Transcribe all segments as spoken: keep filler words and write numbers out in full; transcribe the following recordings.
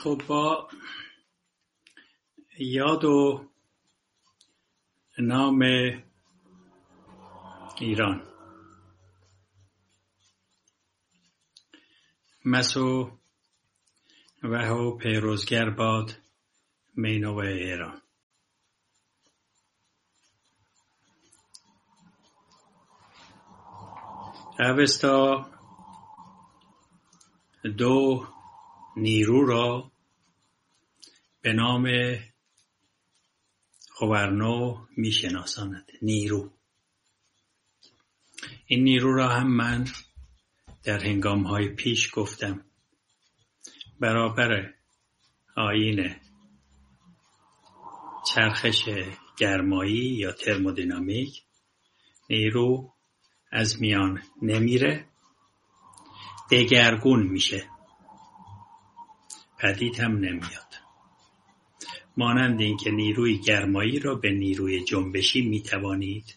خب با یاد و نام ایران، مسو وهو پیروزگر باد مینو ایران. اوستا دو نیرو را به نام خوارنو می شناساند. نیرو، این نیرو را هم من در هنگام های پیش گفتم. برابر آیین چرخش گرمایی یا ترمودینامیک نیرو از میان نمیره، دگرگون میشه، پدید هم نمیاد. مانند این که نیروی گرمایی را به نیروی جنبشی میتوانید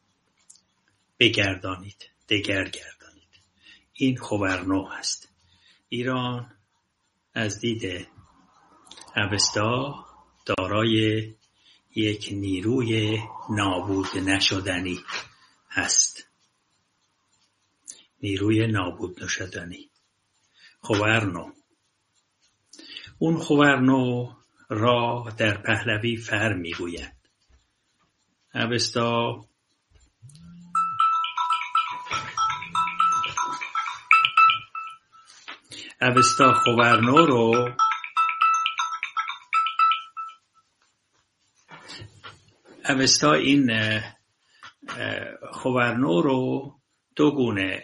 بگردانید، دگرگردانید. این خوارنو هست. ایران از دید اوستا دارای یک نیروی نابود نشدنی هست. نیروی نابود نشدنی، خوارنو. اون خوارنو را در پهلوی فر میگویند. اوستا اوستا خوارنو رو اوستا این خوارنو رو دو گونه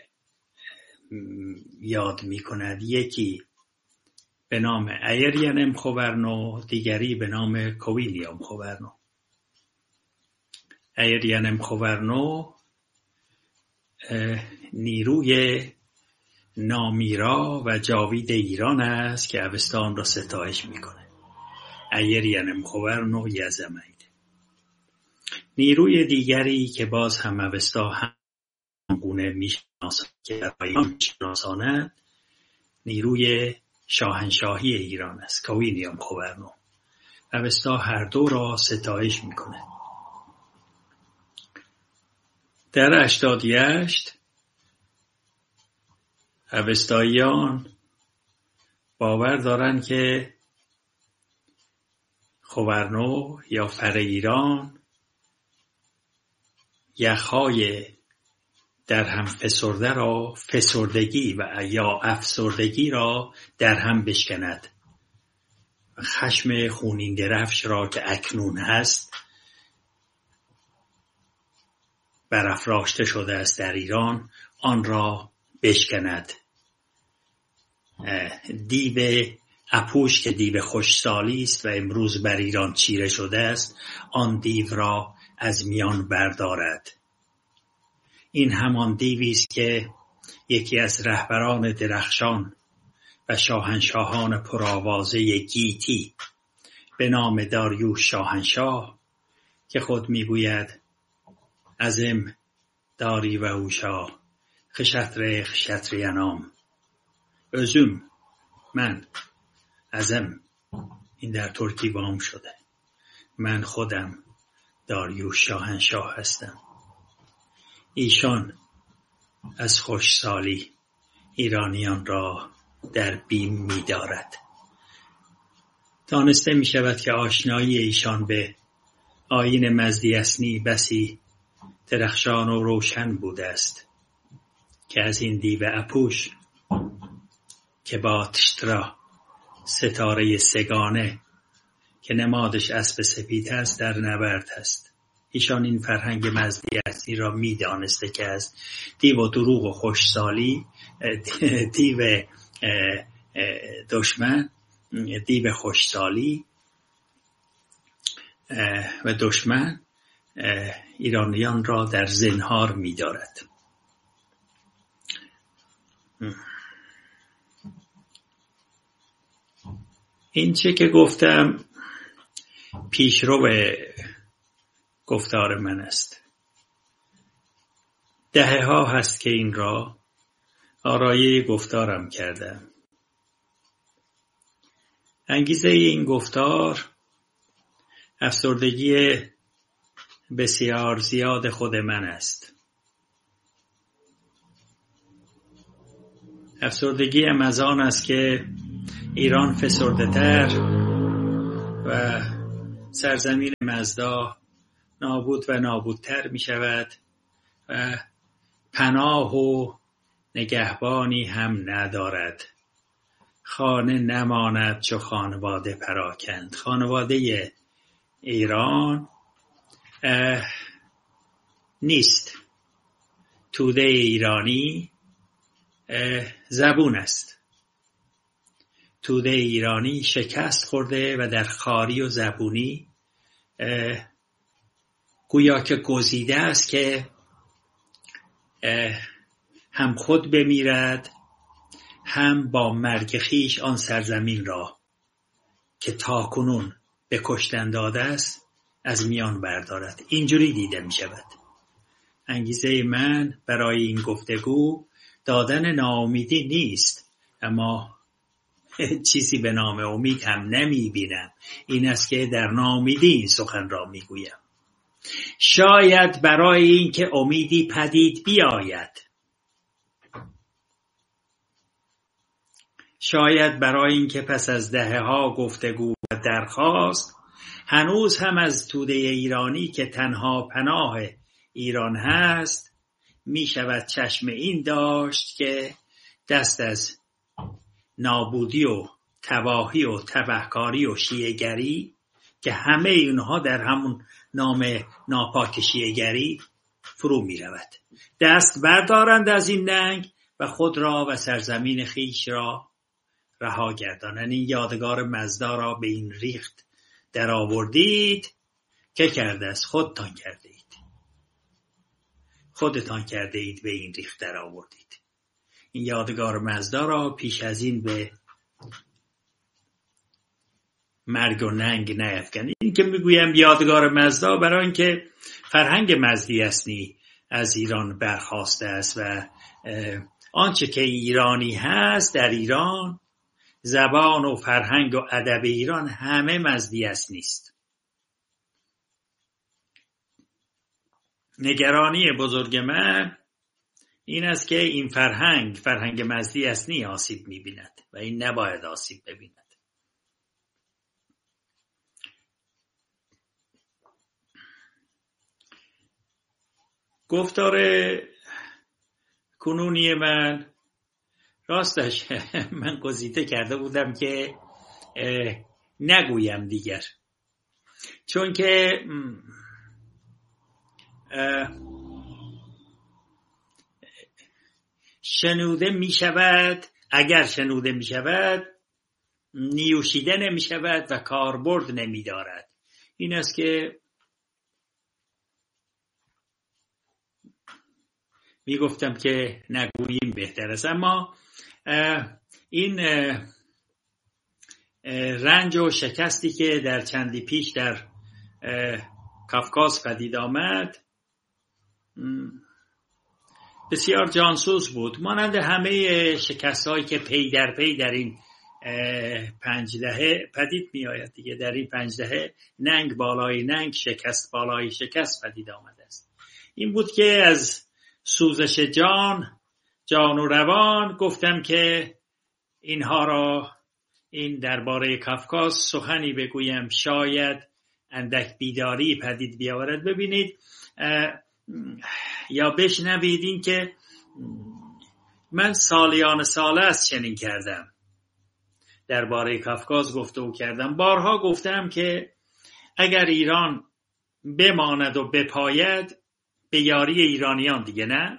یاد می کند. یکی به نام ایرینم خوارنو، دیگری به نام کویلیوم خوارنو. ایرینم خوارنو نیروی نامیرا و جاوید ایران است که اوستا را ستایش میکنه. ایرینم خوارنو یزمید. نیروی دیگری که باز هم اوستا همگونه میشناسد که در ایران میشناساند نیروی شاهنشاهی ایران است، کویلیوم خوارنو. اوستا هر دو را ستایش میکنه. در هشتاد و هشت اوستاییان باور دارند که خوارنو یا فر ایران یخهای در هم فسرده را فسردگی و یا افسردگی را در هم بشکند. خشم خونین درفش را که اکنون هست برافراشته شده است در ایران، آن را بشکند. دیو اپوش که دیو خوشسالی است و امروز بر ایران چیره شده است، آن دیو را از میان بردارد. این همان دیوی است که یکی از رهبران درخشان و شاهنشاهان پرآوازه گیتی به نام داریوش شاهنشاه که خود میگوید ازم داری و اوشا خشتر خشتریانام، özüm من ازم، این در ترکی وام شده، من خودم داریوش شاهنشاه هستم. ایشان از خوشسالی ایرانیان را در بیم می دارد. دانسته می شود که آشنایی ایشان به آیین مزدیسنی بسی درخشان و روشن بوده است که از این دیو اپوش که با تشترا ستاره سگانه که نمادش اسب سپید است در نبرد است. ایشان این فرهنگ مزدیسنی را می دانسته که از دیو و دروغ و خوشسالی، دیو دشمن، دیو خوشسالی و دشمن ایرانیان را در زنهار می دارد. این چه که گفتم پیشرو گفتار من است. دهه ها هست که این را آرایه گفتارم کردم. انگیزه این گفتار افسردگی بسیار زیاد خود من است. افسردگی ام از آن است که ایران فسرده تر و سرزمین مزدا نابود و نابودتر می شود و پناه و نگهبانی هم ندارد. خانه نماند چو خانواده پراکند. خانواده ایران نیست. توده ایرانی زبون است. توده ایرانی شکست خورده و در خواری و زبونی گویا که گزیده است که هم خود بمیرد هم با مرگ خویش آن سرزمین را که تاکنون به کشتن داده است از میان بردارد. اینجوری دیده می شود. انگیزه من برای این گفتگو دادن ناامیدی نیست، اما چیزی به نام امید هم نمی بینم. این است که در ناامیدی این سخن را می گویم. شاید برای این که امیدی پدید بیاید، شاید برای این که پس از دهه ها گفتگو و درخواست هنوز هم از توده ایرانی که تنها پناه ایران هست می شود چشم این داشت که دست از نابودی و تباهی و تبهکاری و شیعه‌گری که همه اینها در همون نام ناپاک شیعه‌گری فرو می رود. دست بردارند از این ننگ و خود را و سرزمین خیش را رها گردانند. این یادگار مزدا را به این ریخت در آوردید که کرده است؟ خودتان کرده اید. خودتان کرده اید به این ریخت در آوردید. این یادگار مزدا را پیش از این به مرگ و ننگ نیفکنید. این که میگویم یادگار مزدا برای اینکه فرهنگ مزدیسنی از ایران برخاسته است و آنچه که ایرانی هست در ایران، زبان و فرهنگ و ادب ایران همه مزدیسنی است. نگرانی بزرگ من این است که این فرهنگ فرهنگ مزدیسنی آسیب می‌بیند و این نباید آسیب ببیند. گفتار کنونی من راستش من گزیده کرده بودم که نگویم دیگر، چون که شنوده می شود، اگر شنوده می شود نیوشیده نمی شود و کاربرد نمی دارد. این است که می گفتم که نگوییم بهتر است. اما این رنج و شکستی که در چندی پیش در کافکاس پدید آمد بسیار جانسوز بود، مانند همه شکست‌هایی که پی در پی در این پنج دهه پدید می آید دیگه. در این پنج دهه ننگ بالای ننگ، شکست بالای شکست پدید آمده است. این بود که از سوزش جان جان و روان گفتم که اینها را این درباره کافکاس سخنی بگویم، شاید اندک بیداری پدید بیاورد. ببینید یا بشنوید این که من سالیان ساله است چنین کردم، درباره کافکاس گفتگو کردم. بارها گفتم که اگر ایران بماند و بپاید به یاری ایرانیان دیگه نه،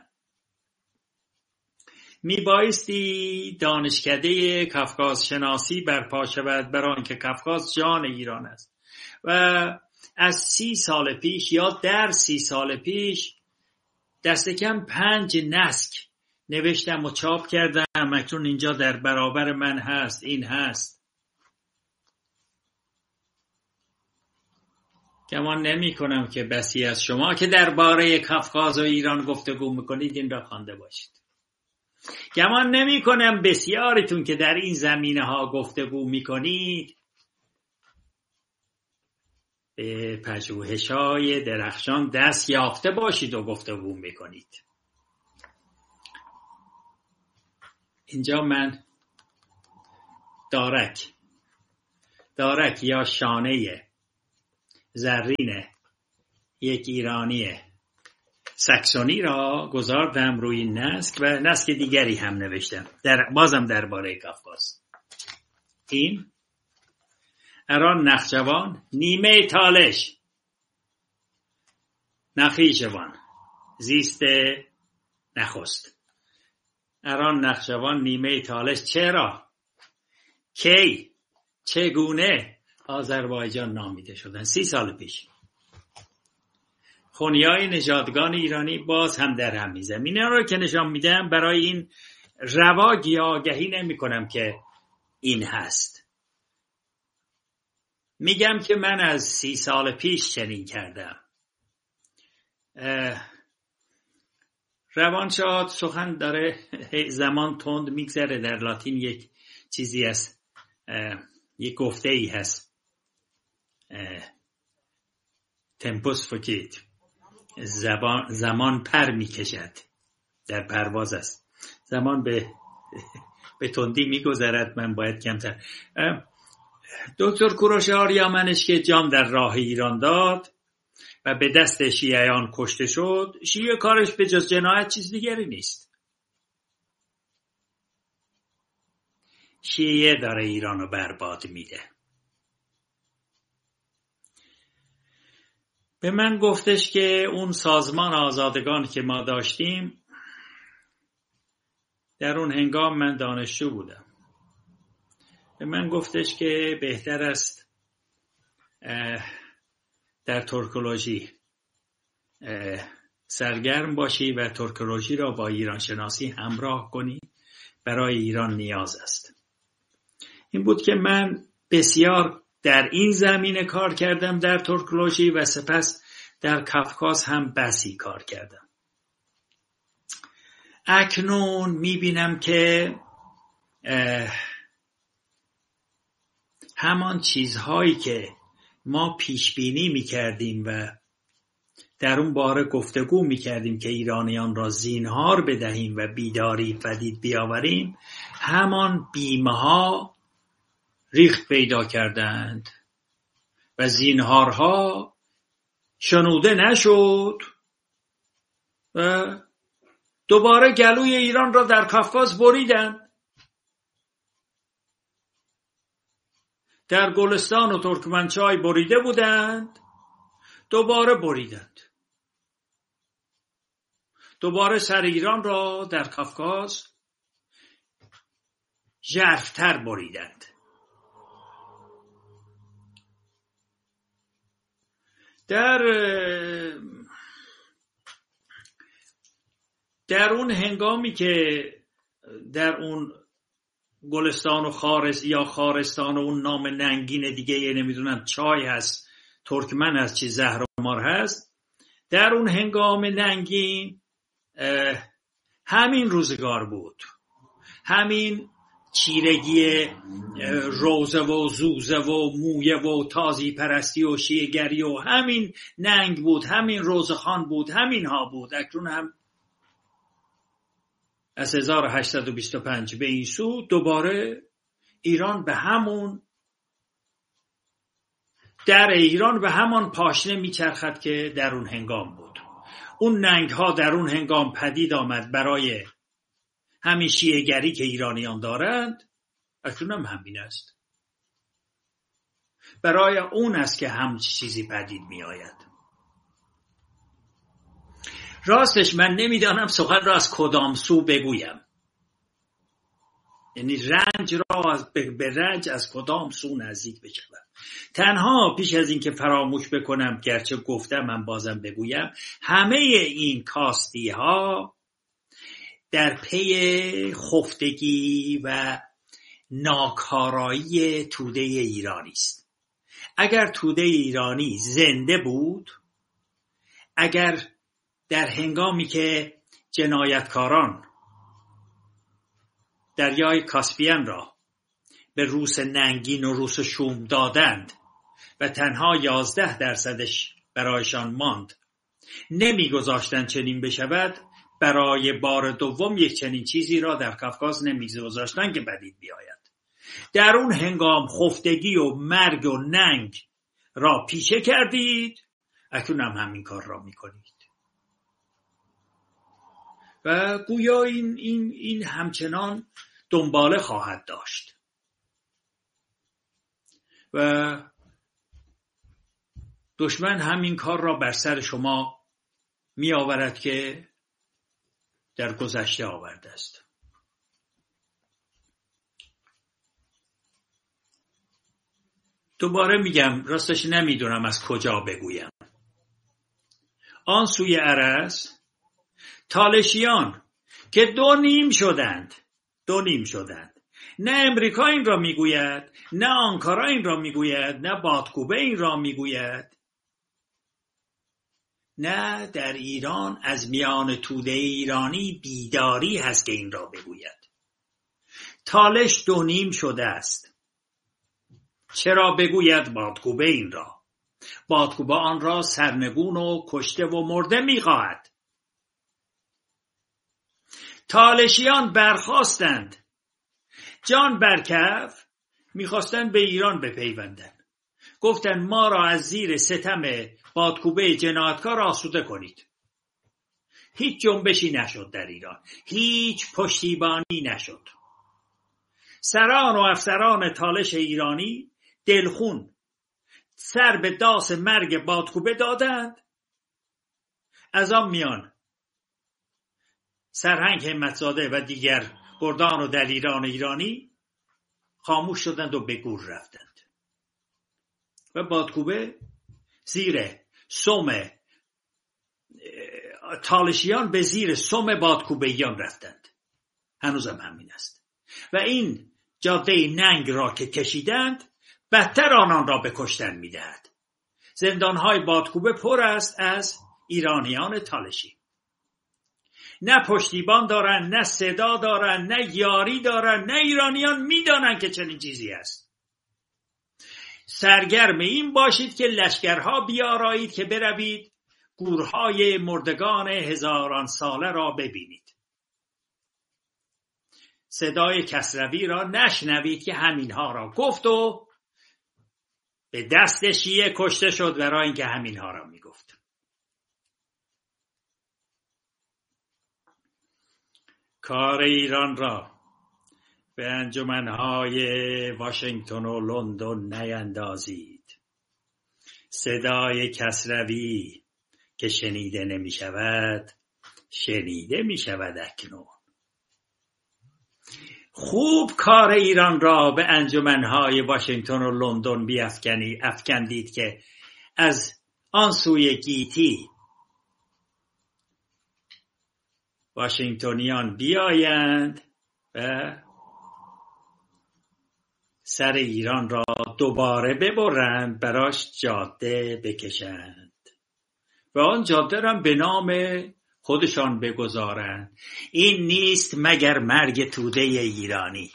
می بایستی دانشکده کافکاس شناسی برپا شود، برای آنکه کافکاس جان ایران است. و از سی سال پیش یا در سی سال پیش دست کم پنج نسک نوشتم و چاپ کردم. اکنون اینجا در برابر من هست، این هست. گمان نمی کنم که بسی از شما که درباره کافکاس و ایران گفتگو میکنید این را خوانده باشید. گمان نمی کنم بسیارتون که در این زمینه ها گفتگو می کنید به پژوهش‌های درخشان دست یافته باشید و گفتگو می کنید. اینجا من دارک دارک یا شانه زرین یک ایرانی ساکسونی را گذاردم روی نسک و نسک دیگری هم نوشتم در بازم درباره کافکاس. این اران نخجوان نیمه تالش نخیجوان زیست نخست. اران نخجوان نیمه تالش چرا کی چگونه آذربایجان نامیده شدن؟ سی سال پیش خونیای نژادگان ایرانی باز هم در همین زمینه رو که نشان میدم برای این رواگی آگهی نمی کنم که این هست. میگم که من از سی سال پیش چنین کردم. روانشاد سخن داره زمان تند میگذره. در لاتین یک چیزی هست، یک گفته ای هست، تمپوس فوکیت، زمان, زمان پر میکشد، در پرواز است. زمان به به تندی میگذرد، من باید کمتر. دکتر کوروش آریامنش که جان در راه ایران داد و به دست شیعیان کشته شد، شیعه کارش به جز جنایت چیز دیگری نیست. شیعه داره ایران رو برباد میده. به من گفتش که اون سازمان آزادگان که ما داشتیم، در اون هنگام من دانشجو بودم، به من گفتش که بهتر است در ترکولوژی سرگرم باشی و ترکولوژی را با ایران شناسی همراه کنی، برای ایران نیاز است. این بود که من بسیار در این زمینه کار کردم، در ترکولوژی، و سپس در کافکاس هم بسی کار کردم. اکنون میبینم که همان چیزهایی که ما پیش بینی میکردیم و در اون باره گفتگو میکردیم که ایرانیان را زینهار بدهیم و بیداری پدید بیاوریم، همان بیمه ها ریخت پیدا کردند و زینهارها شنوده نشد و دوباره گلوی ایران را در کافکاس بریدند. در گلستان و ترکمنچای بریده بودند، دوباره بریدند. دوباره سر ایران را در کافکاس ژرف‌تر بریدند. در در اون هنگامی که در اون گلستان و خارس یا خارستان و اون نام ننگین دیگه، یه نمیدونم چای هست، ترکمن هست، چی زهرمار هست، در اون هنگام ننگین همین روزگار بود، همین چیرگی روزه و زوزه و مویه و تازی پرستی و شیعه‌گری و همین ننگ بود، همین روزخان بود، همین ها بود. اکنون هم از هزار و هشتصد و بیست و پنج به این سو دوباره ایران به همون در ایران به همان پاشنه میچرخد که در اون هنگام بود. اون ننگ ها در اون هنگام پدید آمد برای همین شیعه‌گری که ایرانیان دارند، اکنون هم همین است. برای اون است که هم چیزی پدید می آید. راستش من نمیدانم سخن را از کدام سو بگویم، یعنی رنج را از به رنج از کدام سو نزدیک بشوم. تنها پیش از این که فراموش بکنم، گرچه گفتم من بازم بگویم، همه این کاستی ها در پی خفتگی و ناکارایی توده ایرانی است. اگر توده ایرانی زنده بود، اگر در هنگامی که جنایتکاران دریای کاسپین را به روس ننگین و روس شوم دادند و تنها یازده درصدش برایشان ماند، نمیگذاشتند چنین بشود، برای بار دوم یک چنین چیزی را در کافکاز نمیگذاشتند که بدید بیاید. در اون هنگام خفتگی و مرگ و ننگ را پیشه کردید، اکنون هم همین کار را میکنید. و گویا این, این, این همچنان دنباله خواهد داشت و دشمن همین کار را بر سر شما می آورد که در گذشته آورده است. دوباره میگم، راستش نمیدونم از کجا بگویم. آن سوی ارس تالشیان که دو نیم شدند دو نیم شدند نه امریکا این را میگوید، نه آنکارا این را میگوید، نه بادکوبه این را میگوید، نه در ایران از میان توده ایرانی بیداری هست که این را بگوید. تالش دو نیم شده است. چرا بگوید بادکوبه این را؟ بادکوبه آن را سرنگون و کشته و مرده میخواهد. تالشیان برخاستند، جان برکف، میخواستند به ایران بپیوندند. گفتند ما را از زیر ستم بادکوبه جنایتکار آسوده کنید. هیچ جنبشی نشد در ایران، هیچ پشتیبانی نشد. سران و افسران تالش ایرانی دلخون سر به داس مرگ بادکوبه دادند. از آن میان سرهنگ همتزاده و دیگر گردان و دلیران ایرانی خاموش شدند و به گور رفتند و بادکوبه زیر سم تالشیان به زیر سم بادکوبهیان رفتند. هنوزم همین است و این جاده ننگ را که کشیدند بدتر آنان را به کشتن می‌دهد. زندان‌های بادکوبه پر است از ایرانیان تالشی. نه پشتیبان دارن، نه صدا دارن، نه یاری دارن، نه ایرانیان میدانن که چنین چیزی است. سرگرم این باشید که لشکرها بیارایید که بروید گورهای مردگان هزاران ساله را ببینید. صدای کسروی را نشنوید که همینها را گفت و به دست شیعه کشته شد برای اینکه همینها را میگفت. کار ایران را به انجمنهای واشنگتن و لندن نیندازید. صدای کسروی که شنیده نمی شود شنیده می شود اکنون. خوب کار ایران را به انجمنهای واشنگتن و لندن بیافکنی افکندید که از آن سوی گیتی واشنگتنیان بیایند و سر ایران را دوباره ببرند، براش جاده بکشند و آن جاده را به نام خودشان بگذارند. این نیست مگر مرگ توده ایرانی.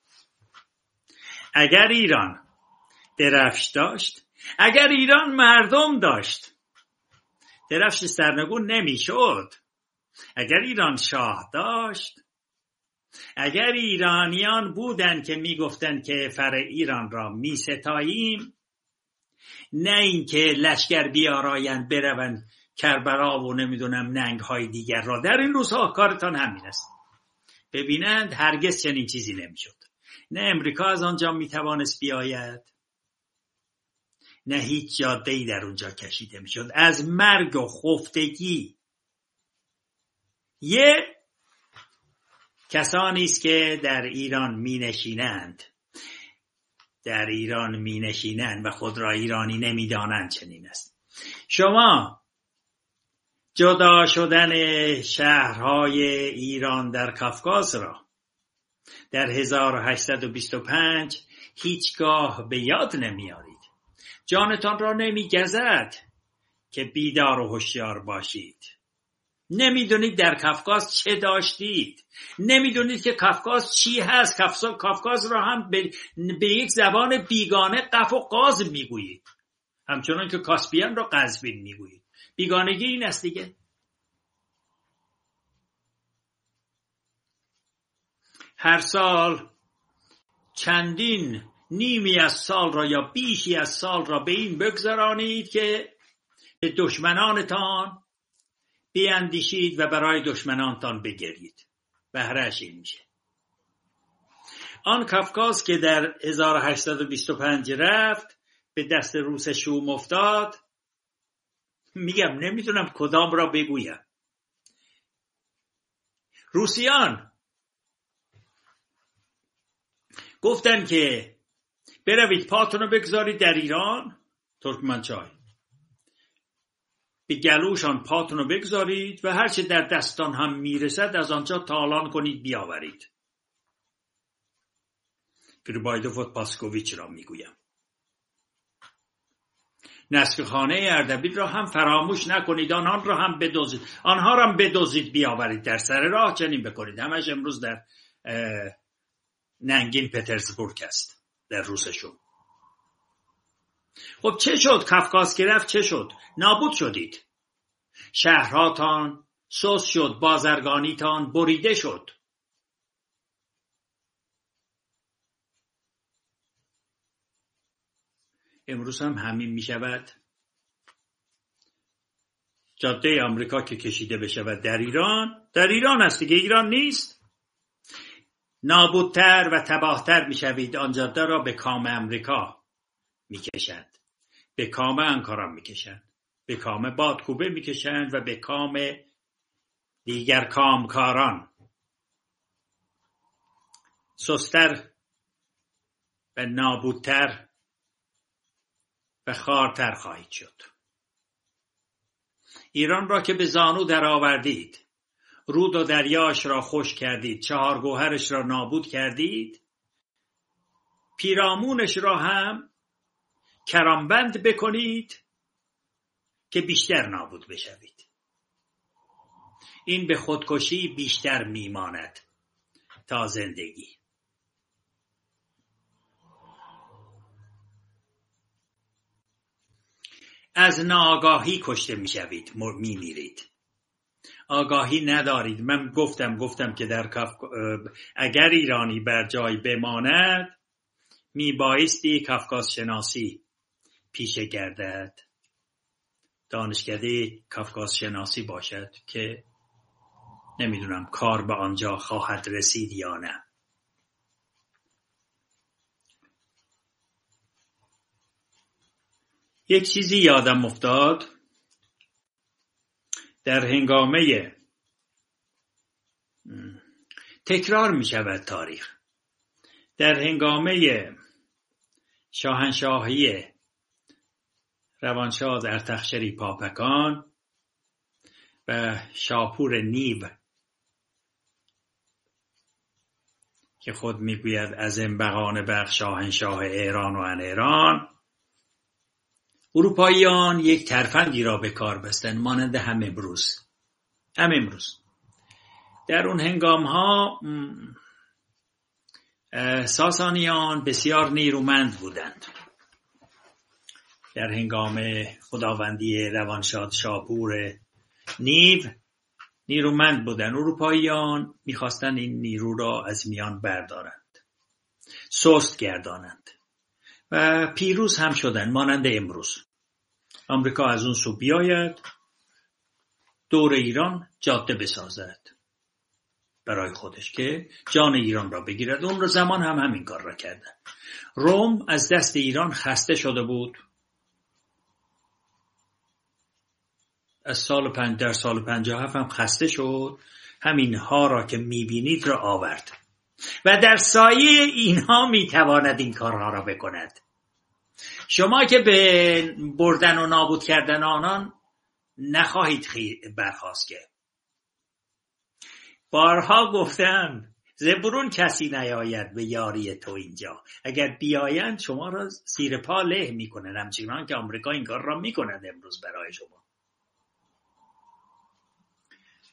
اگر ایران درفش داشت، اگر ایران مردم داشت، درفش سرنگون نمی شد. اگر ایران شاه داشت، اگر ایرانیان بودند که می گفتند که فر ایران را می ستاییم، نه اینکه لشکر بیارایند بروند کربلا و نمیدونم ننگ های دیگر را. در این روزها کارتان همین است. ببینند هرگز چنین چیزی نمیشد. نه امریکا از آنجا میتوانست بیاید، نه هیچ جاده‌ای در اونجا کشیده میشد. از مرگ و خفتگی یه کسانی است که در ایران می نشینند در ایران می نشینند و خود را ایرانی نمی دانند. چنین است. شما جدا شدن شهرهای ایران در کافکاز را در هزار و هشتصد و بیست و پنج هیچگاه به یاد نمیارید. جانتان را نمی گزد که بیدار و هوشیار باشید. نمیدونید در کافکاز چه داشتید، نمیدونید که کافکاز چی هست. کافکاز را هم به, به یک زبان بیگانه قف و قاز میگویید، همچنان که کاسپیان را قزوین میگویید. بیگانگی این است دیگه. هر سال چندین نیمی از سال را یا بیشی از سال را به این بگذرانید که به دشمنانتان بیاندیشید و برای دشمنانتان بگرید. بهره‌اش این میشه. آن کافکاز که در هزار و هشتصد و بیست و پنج رفت به دست روس شوم افتاد، میگم نمیتونم کدام را بگویم. روسیان گفتن که بروید پاتون رو بگذارید در ایران، ترکمنچای، به گلوشان پاتون رو بگذارید و هرچه در دستان هم میرسد از آنجا تالان کنید بیاورید. گریبایدوف و پاسکوویچ را میگویم. نسکخانه اردبیل را هم فراموش نکنید، آنها را هم بدزدید، آنها را هم بدزدید بیاورید، در سر راه چنین بکنید. همش امروز در ننگین پترزبورگ است، در روسشون. خب چه شد؟ کافکاز که رفت چه شد؟ نابود شدید. شهرهاتان سوس شد، بازرگانیتان بریده شد. امروز هم همین می شود. جاده آمریکا که کشیده بشود در ایران، در ایران است دیگه، ایران نیست. نابودتر و تباهتر می شوید. آن جاده را به کام امریکا می کشند، به کام انکارا می کشند، به کام بادکوبه می کشند و به کام دیگر کامکاران. سستر و نابودتر و خارتر خواهید شد. ایران را که به زانو در آوردید، رود و دریاش را خشک کردید، چهار گوهرش را نابود کردید، پیرامونش را هم کرامبند بکنید که بیشتر نابود بشوید. این به خودکشی بیشتر میماند تا زندگی. از ناآگاهی کشته میشوید، میمیرید. آگاهی ندارید. من گفتم گفتم که در کاف... اگر ایرانی بر جای بماند میبایستی کافکاز شناسی پیشه گردد، دانشکده کافکاز شناسی باشد که نمیدونم کار به آنجا خواهد رسید یا نه. یک چیزی یادم افتاد در هنگامه تکرار می شود تاریخ، در هنگامه شاهنشاهی روانشاد ارتخشری پاپکان و شاپور نیو که خود میگوید از انبغان بخ شاهنشاه ایران و ان ایران، اروپاییان یک ترفندی را به کار بستند مانند هم امروز. هم امروز در اون هنگام ها ساسانیان بسیار نیرومند بودند. در هنگام خداوندی روانشاد شاپور نیو نیرومند بودند. اروپاییان میخواستند این نیرو را از میان بردارند، سست گردانند و پیروز هم شدند مانند امروز. آمریکا از اون سو بیاید دور ایران جاده بسازد برای خودش که جان ایران را بگیرد. اون رو زمان هم همین کار را کردن. روم از دست ایران خسته شده بود. از سال پنج در سال پنجاه و هفت هم خسته شد. همین ها را که میبینید را آورد و در سایه اینها میتواند این کارها را بکند. شما که به بردن و نابود کردن آنان نخواهید برخاست. که بارها گفتم زبرون کسی نیاید به یاری تو اینجا، اگر بیایند شما را زیر پا له میکنن، همچنان که آمریکا این کار را میکند امروز برای شما.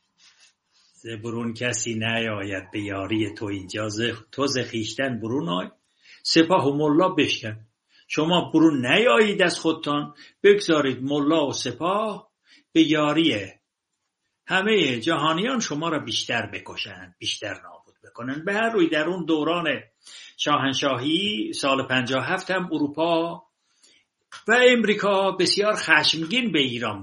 برون کسی نیاید به یاری تو اینجا، تو ز خویشتن برون آی سپاه و ملا بشکن. شما برون نیایید از خودتان، بگذارید ملا و سپاه به یاری همه جهانیان شما را بیشتر بکشند، بیشتر نابود بکنند. به هر روی در اون دوران شاهنشاهی سال پنجاه و هفت هم اروپا و امریکا بسیار خشمگین به ایران